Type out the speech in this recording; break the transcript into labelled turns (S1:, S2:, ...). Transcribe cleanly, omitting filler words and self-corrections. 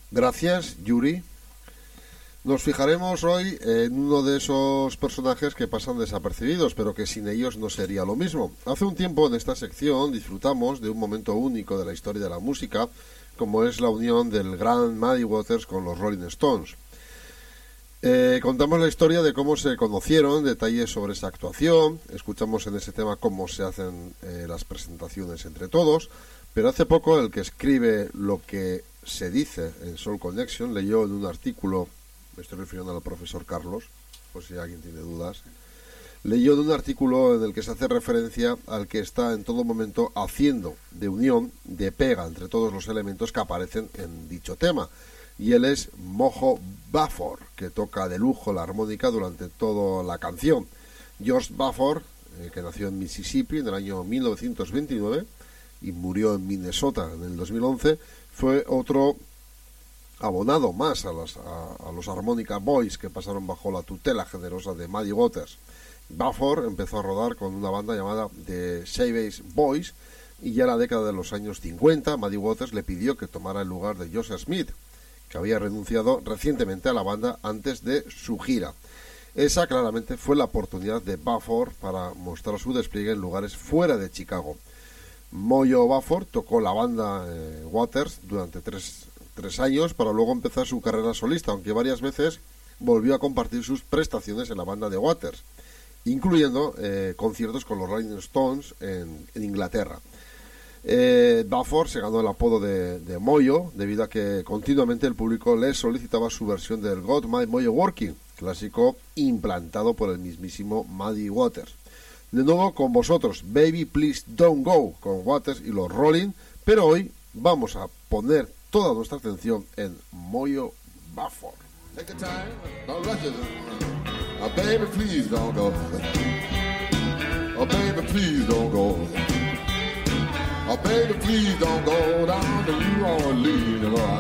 S1: Gracias, Yuri. Nos fijaremos hoy en uno de esos personajes que pasan desapercibidos, pero que sin ellos no sería lo mismo. Hace un tiempo en esta sección disfrutamos de un momento único de la historia de la música, como es la unión del gran Muddy Waters con los Rolling Stones. Contamos la historia de cómo se conocieron, detalles sobre esa actuación, escuchamos en ese tema cómo se hacen las presentaciones entre todos, pero hace poco el que escribe lo que se dice en Soul Connection leyó en un artículo, me estoy refiriendo al profesor Carlos, por si alguien tiene dudas, leyó en un artículo en el que se hace referencia al que está en todo momento haciendo de unión, de pega entre todos los elementos que aparecen en dicho tema. Y él es Mojo Buffer, que toca de lujo la armónica durante toda la canción. George Buffer, que nació en Mississippi en el año 1929 y murió en Minnesota en el 2011, fue otro abonado más a los Harmonica Boys que pasaron bajo la tutela generosa de Muddy Waters. Buffer empezó a rodar con una banda llamada The Savage Boys y ya en la década de los años 50 Muddy Waters le pidió que tomara el lugar de Joseph Smith, que había renunciado recientemente a la banda antes de su gira. Esa claramente fue la oportunidad de Buffer para mostrar su despliegue en lugares fuera de Chicago. Mojo Buffer tocó la banda Waters durante tres años para luego empezar su carrera solista, aunque varias veces volvió a compartir sus prestaciones en la banda de Waters, incluyendo conciertos con los Rolling Stones en Inglaterra. Buffer se ganó el apodo de Mojo debido a que continuamente el público le solicitaba su versión del Got My Mojo Working, clásico implantado por el mismísimo Muddy Waters. De nuevo con vosotros, Baby Please Don't Go, con Waters y los Rolling, pero hoy vamos a poner toda nuestra atención en Mojo Buffer.
S2: Take the time, don't rush it. Oh, baby, please don't go. Oh, baby, please don't go. Oh, baby, please don't go down to New Orleans.